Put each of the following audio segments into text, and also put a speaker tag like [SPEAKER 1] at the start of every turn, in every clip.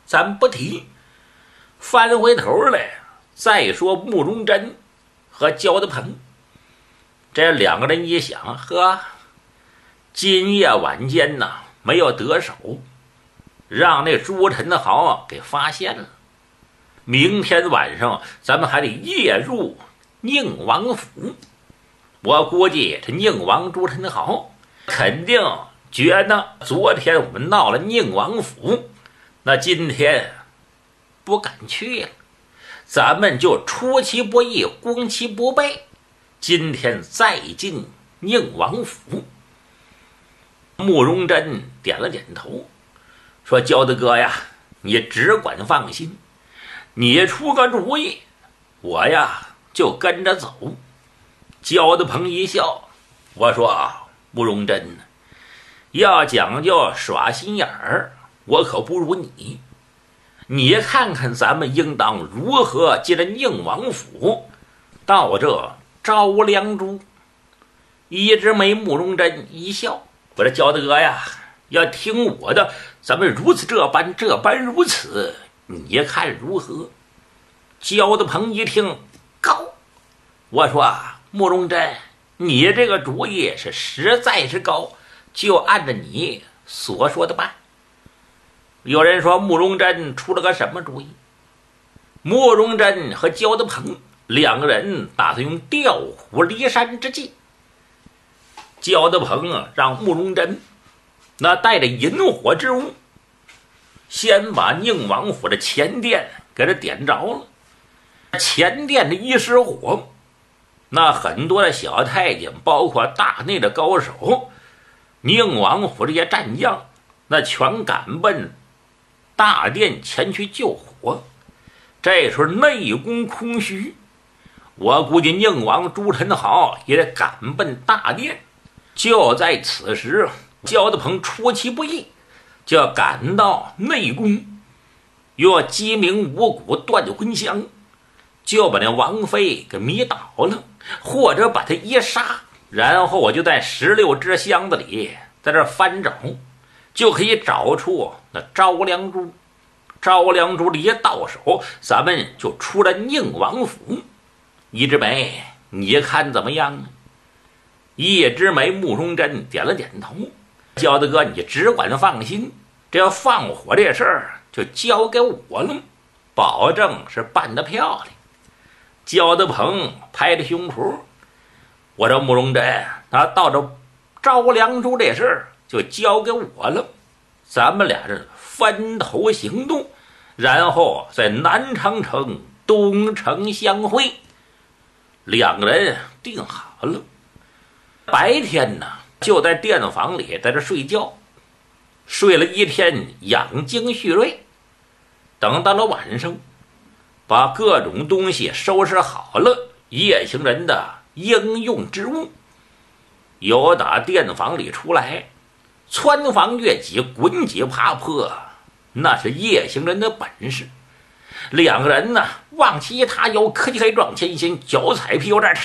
[SPEAKER 1] 咱不提。翻回头来再说慕容真和焦德鹏，这两个人一想，呵，今夜晚间呢没有得手，让那朱宸濠给发现了。明天晚上咱们还得夜入宁王府，我估计这宁王朱宸濠肯定觉得昨天我们闹了宁王府，那今天不敢去了，咱们就出其不意，攻其不备，今天再进宁王府。慕容真点了点头，说：“焦大哥呀，你只管放心，你出个主意，我呀就跟着走。”焦德鹏一笑，我说：“慕容真，要讲究耍心眼儿，我可不如你。你看看咱们应当如何进了宁王府，到这招梁珠。”一直没慕容真一笑，我说：“焦大哥呀，要听我的，咱们如此这般如此，你看如何？”焦德鹏一听，高。我说：“慕容真，你这个主意是实在是高，就按照你所说的办。”有人说慕容真出了个什么主意？慕容真和焦德鹏两个人打算用调虎离山之计。焦德鹏让慕容真那带着引火之物，先把宁王府的前殿给他点着了。前殿的一失火，那很多的小太监，包括大内的高手，宁王府这些战将，那全赶奔大殿前去救火。这时候内宫空虚，我估计宁王朱宸濠也得赶奔大殿。就在此时，焦德鹏出其不意，就要赶到内宫，用鸡鸣五谷断魂香，就把那王妃给迷倒了，或者把他一杀，然后我就在16支箱子里在这翻找，就可以找出那招梁珠。招梁珠一到手，咱们就出了宁王府。一枝梅，你看怎么样呢？一枝梅慕容真点了点头。焦大哥，你只管放心，这要放火这事儿就交给我了，保证是办得漂亮。焦德鹏拍着胸脯，我说：“慕容真，他到这招梁珠这事儿就交给我了，咱们俩人分头行动，然后在南长城东城相会。”两个人定好了。白天呢，就在殿房里在这睡觉，睡了一天，养精蓄锐。等到了晚上，把各种东西收拾好了，夜行人的应用之物，由打殿房里出来，穿房越脊，滚几爬坡，那是夜行人的本事。两个人呢，往其他腰，磕膝撞前心，脚踩屁股这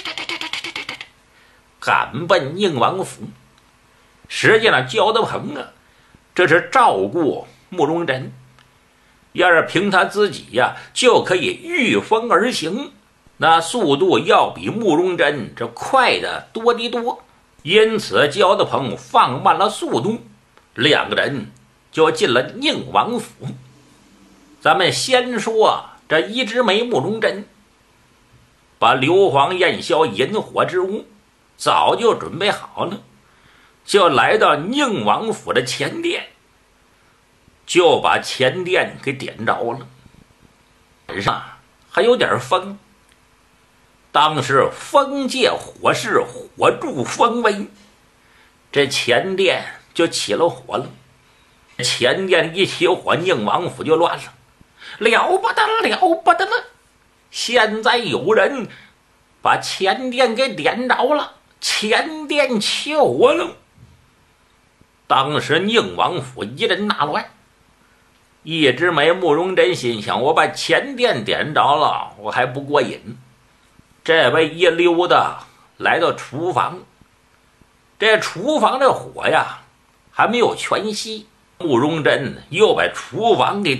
[SPEAKER 1] 赶奔宁王府。实际上焦德鹏啊，这是照顾慕容真，要是凭他自己呀，就可以御风而行，那速度要比慕容真这快的多得多。因此焦德鹏放慢了速度，两个人就进了宁王府。咱们先说这一枝梅慕容真，把硫磺焰硝引火之物早就准备好了，就来到宁王府的前殿，就把前殿给点着了。晚上还有点风，当时风借火势，火助风威，这前殿就起了火了。前殿一起火，宁王府就乱了，了不得了，了不得了！现在有人把前殿给点着了，前殿起火了。当时宁王府一阵大乱，一枝梅慕容真心想，我把前殿点着了，我还不过瘾。这位一溜达来到厨房，这厨房的火呀还没有全熄，慕容真又把厨房给